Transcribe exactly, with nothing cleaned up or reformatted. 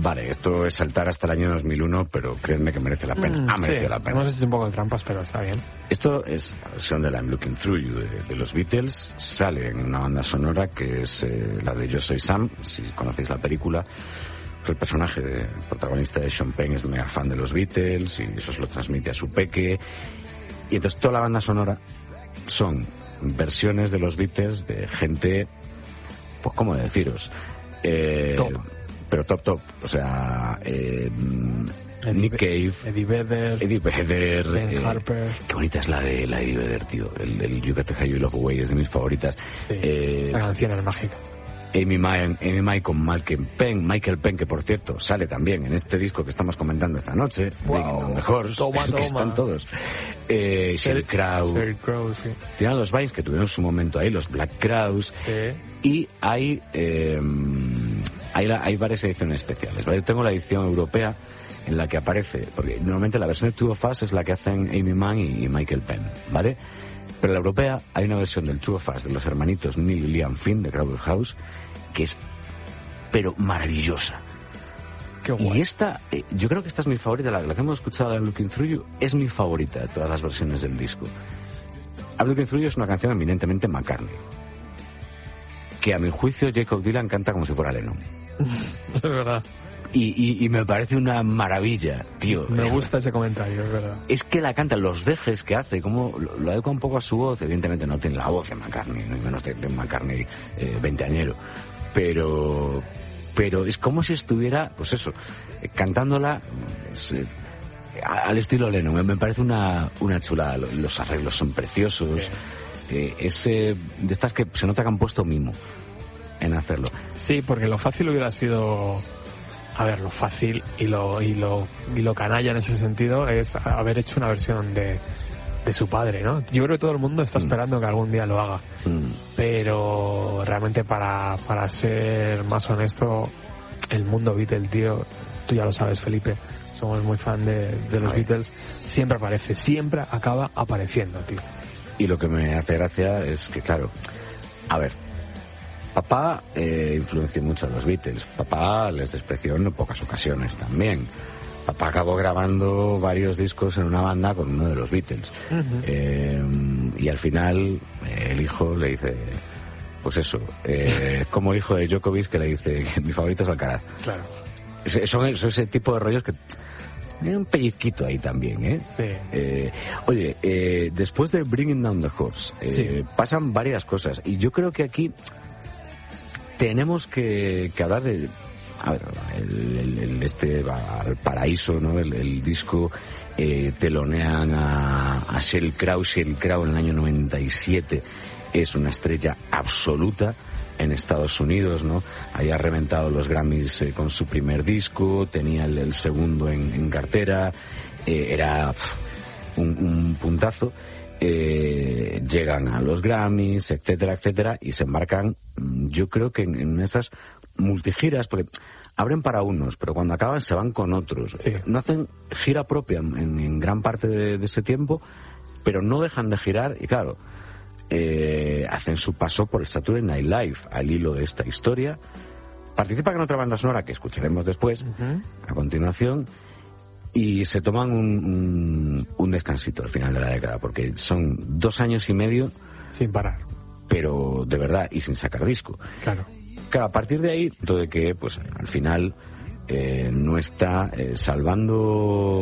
Vale, esto es saltar hasta el año dos mil uno, pero créanme que merece la pena. Mm, ha merecido sí, la pena. Hemos hecho un poco de trampas, pero está bien. Esto es la versión de la I'm Looking Through You de, de los Beatles. Sale en una banda sonora que es eh, la de Yo Soy Sam, si conocéis la película. El personaje de, el protagonista de Sean Penn es mega fan de los Beatles y eso se lo transmite a su peque. Y entonces toda la banda sonora son versiones de los Beatles de gente, pues cómo deciros, eh, top. pero top top, o sea, eh, Eddie Nick Be- Cave, Eddie Vedder, Eddie Vedder, Ben eh, Harper. qué bonita es la de la de Eddie Vedder, tío, el, el You Got to Have Your Love Away es de mis favoritas. Sí, eh, esa canción es mágica. Amy May, Amy May con Michael Penn, Michael Penn, que por cierto sale también en este disco que estamos comentando esta noche, Wow. Bringing Down the Horse, Toma, que toma. están todos. Eh, Sheryl Crow, Sheryl Crow, sí. tienen los Vines que tuvieron su momento ahí, los Black Crowes, Sí. y hay, eh, hay, la- hay varias ediciones especiales, ¿vale? Tengo la edición europea en la que aparece, porque normalmente la versión de Two of Us es la que hacen Amy Mann y, y Michael Penn, ¿vale? Pero en la europea hay una versión del Two of Us de los hermanitos Neil y Liam Finn de Crowded House que es pero maravillosa. Qué guay. Y esta, eh, yo creo que esta es mi favorita, la, la que hemos escuchado de I'm Looking Through You es mi favorita de todas las versiones del disco. I'm Looking Through You es una canción eminentemente McCartney, que a mi juicio Jacob Dylan canta como si fuera Lennon. Es verdad. Y, y, y me parece una maravilla, tío. Me gusta ese comentario, es verdad. Es que la canta, los dejes que hace, como lo, lo adecua un poco a su voz. Evidentemente no tiene la voz de McCartney, no y menos de, de McCartney eh, veinteañero. Pero, pero es como si estuviera, pues eso, eh, cantándola es, eh, a- al estilo Lennon. Me, me parece una, una chulada. Lo- Los arreglos son preciosos. Eh, es eh, de estas que se nota que han puesto mimo en hacerlo. Sí, porque lo fácil hubiera sido... A ver, lo fácil y lo y lo y lo canalla en ese sentido es haber hecho una versión de, de su padre, ¿no? Yo creo que todo el mundo está Mm. esperando que algún día lo haga. Mm. Pero realmente para, para ser más honesto, el mundo Beatle, tío, tú ya lo sabes, Felipe, somos muy fan de, de los Ay. Beatles, siempre aparece, siempre acaba apareciendo, tío. Y lo que me hace gracia es que, claro, a ver, papá eh, influenció mucho a los Beatles. Papá les despreció en pocas ocasiones también. Papá acabó grabando varios discos en una banda con uno de los Beatles. Ujú. Eh, y al final eh, el hijo le dice, pues eso, eh, como el hijo de Djokovic que le dice que mi favorito es Alcaraz. Claro. Es- Son, son ese tipo de rollos que... Hay un pellizquito ahí también, ¿eh? Sí. Eh, oye, eh, después de Bringing Down the Horse, eh, Sí. pasan varias cosas. Y yo creo que aquí tenemos que, que hablar de... A ver, el, el- el- este va al paraíso, ¿no? El, el disco eh, telonean a, a Sheryl Crow. Sheryl Crow en el año noventa y siete es una estrella absoluta en Estados Unidos, ¿no? Ahí ha reventado los Grammys eh, con su primer disco, tenía el, el segundo en, en cartera, eh, era pf, un, un puntazo. Eh, llegan a los Grammys, etcétera, etcétera, y se embarcan, mm, yo creo que en, en esas multigiras, porque abren para unos, pero cuando acaban se van con otros. Sí. No hacen gira propia en, en gran parte de, de ese tiempo, pero no dejan de girar, y claro, eh, hacen su paso por el Saturday Night Live al hilo de esta historia. Participan en otra banda sonora que escucharemos después, Ujú. a continuación, y se toman un, un, un descansito al final de la década, porque son dos años y medio, Sin parar, pero de verdad, y sin sacar disco. claro. Claro, a partir de ahí, todo de que, pues, al final, eh, no está eh, salvando